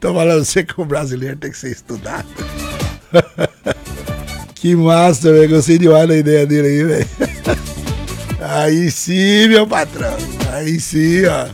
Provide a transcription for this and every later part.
Tô falando você que o brasileiro tem que ser estudado. Que massa, velho. Gostei demais da ideia dele aí, velho. Aí sim, meu patrão. Aí sim, ó.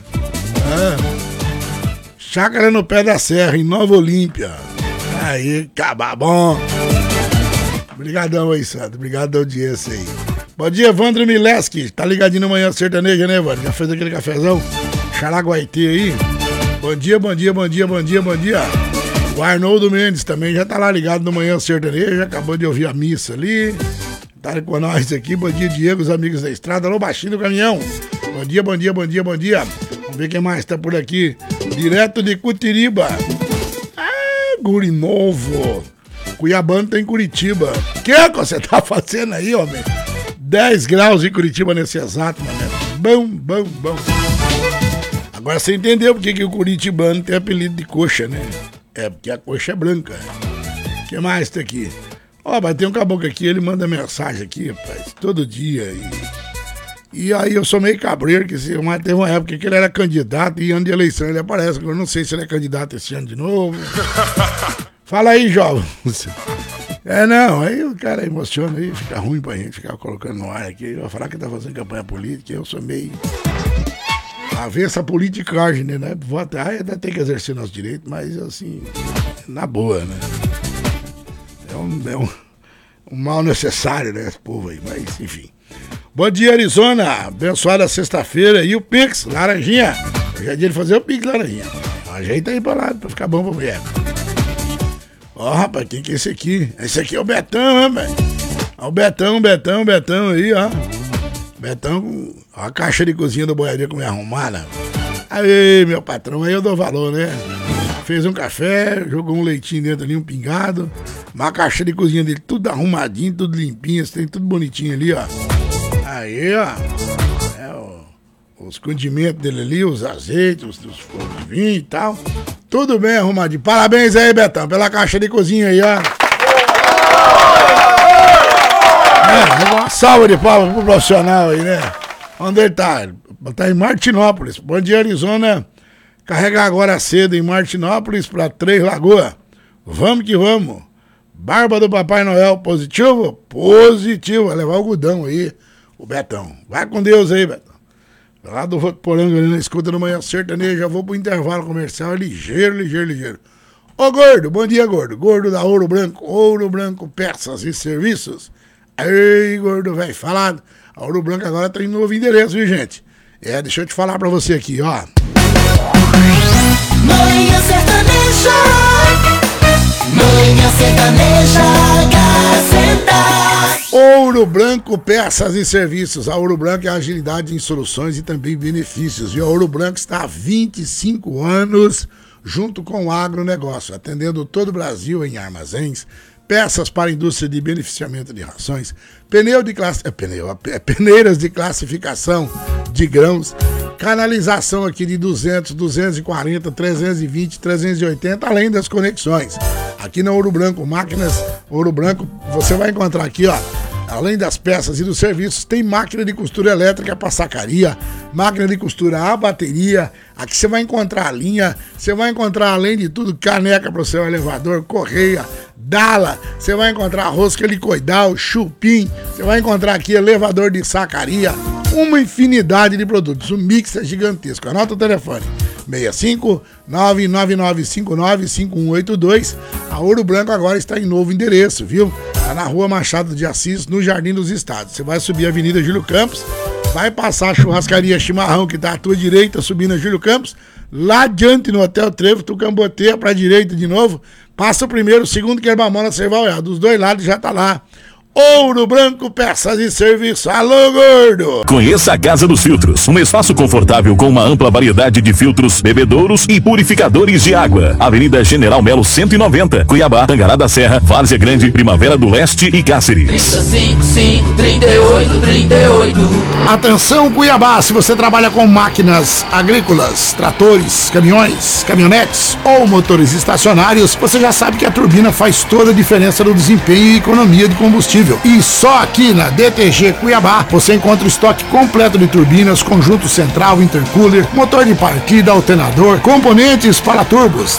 Chácara no pé da serra, em Nova Olímpia. Aí, acaba bom. Obrigadão aí, Santo. Obrigado da audiência aí. Bom dia, Evandro Mileski. Tá ligadinho na Manhã Sertaneja, né, Evandro? Já fez aquele cafezão? Xaraguaitê aí. Bom dia, bom dia, bom dia, bom dia, bom dia. O Arnoldo Mendes também já tá lá ligado no Manhã Sertaneja. Acabou de ouvir a missa ali. Tá com nós aqui. Bom dia, Diego, os amigos da estrada. Alô, baixinho do caminhão. Bom dia, bom dia, bom dia, bom dia. Vamos ver quem mais tá por aqui. Direto de Cutiriba. Guri novo. Cuiabano tá em Curitiba. O que você tá fazendo aí, homem? 10 graus em Curitiba nesse exato momento. Bom, bom, bom. Agora você entendeu porque que o curitibano tem apelido de coxa, né? É porque a coxa é branca. O que mais tá aqui? Ó, vai ter um caboclo aqui, ele manda mensagem aqui, rapaz, todo dia. E aí eu sou meio cabreiro, que teve uma época que ele era candidato e ano de eleição ele aparece. Eu não sei se ele é candidato esse ano de novo. Fala aí, jovem. Não, aí o cara emociona aí, fica ruim pra gente ficar colocando no ar aqui. Vai falar que tá fazendo campanha política, eu sou meio avessa politicagem, né? Votar, ainda tem que exercer nosso direito, mas assim, na boa, né? É um mal necessário, né, esse povo aí, mas enfim. Bom dia, Arizona, abençoada sexta-feira. E o Pix, Laranjinha. Hoje é dia de fazer o Pix, Laranjinha. Ajeita aí pra lá, pra ficar bom pra mulher. Ó, rapaz, quem que é esse aqui? Esse aqui é o Betão, né, velho? Ó, o Betão aí, ó. Betão com a caixa de cozinha do boiadeiro com minha arrumada. Aí, meu patrão, aí eu dou valor, né? Fez um café, jogou um leitinho dentro ali, um pingado. Uma caixa de cozinha dele, tudo arrumadinho, tudo limpinho, tem tudo bonitinho ali, ó. Aí, ó. Os condimentos dele ali, os azeites, os fogos de vinho e tal. Tudo bem arrumadinho. Parabéns aí, Betão, pela caixa de cozinha aí, ó. Uma salva de palmas pro profissional aí, né? Onde ele tá? Ele tá em Martinópolis. Bom dia, Arizona. Carregar agora cedo em Martinópolis pra Três Lagoas. Vamos que vamos. Barba do Papai Noel, positivo? Positivo. Vai levar o algodão aí, o Betão. Vai com Deus aí, Betão. Lá do Votuporanga, ali na escuta do Manhã Sertaneja, já vou pro intervalo comercial, ligeiro. Ô, Gordo, bom dia, Gordo. Gordo da Ouro Branco, peças e serviços. Ei, Gordo, velho, falado. A Ouro Branco agora tá em novo endereço, viu, gente? Deixa eu te falar pra você aqui, ó. Manhã Sertaneja, Gazeta. Ouro Branco, peças e serviços. A Ouro Branco é agilidade em soluções e também benefícios. E a Ouro Branco está há 25 anos junto com o agronegócio, atendendo todo o Brasil em armazéns, peças para a indústria de beneficiamento de rações, peneiras de classificação de grãos, canalização aqui de 200, 240, 320, 380, além das conexões. Aqui na Ouro Branco, máquinas Ouro Branco, você vai encontrar aqui, ó, além das peças e dos serviços, tem máquina de costura elétrica para sacaria, máquina de costura a bateria. Aqui você vai encontrar a linha, você vai encontrar, além de tudo, caneca para o seu elevador, correia, dala, você vai encontrar rosca helicoidal, chupim, você vai encontrar aqui elevador de sacaria, uma infinidade de produtos. O mix é gigantesco. Anota o telefone: 65-99959-5182. A Ouro Branco agora está em novo endereço, viu? Está na Rua Machado de Assis, no Jardim dos Estados. Você vai subir a Avenida Júlio Campos, vai passar a churrascaria Chimarrão, que está à tua direita, subindo a Júlio Campos. Lá adiante no Hotel Trevo, tu camboteia para a direita de novo, passa o primeiro, o segundo, que é Mamona, você vai olhar. Dos dois lados já tá lá. Ouro Branco, peças e serviços. Alô, Gordo! Conheça a Casa dos Filtros, um espaço confortável com uma ampla variedade de filtros, bebedouros e purificadores de água. Avenida General Melo 190, Cuiabá, Tangará da Serra, Várzea Grande, Primavera do Leste e Cáceres. 38. Atenção, Cuiabá, se você trabalha com máquinas agrícolas, tratores, caminhões, caminhonetes ou motores estacionários, você já sabe que a turbina faz toda a diferença no desempenho e economia de combustível. E só aqui na DTG Cuiabá você encontra o estoque completo de turbinas, conjunto central, intercooler, motor de partida, alternador, componentes para turbos,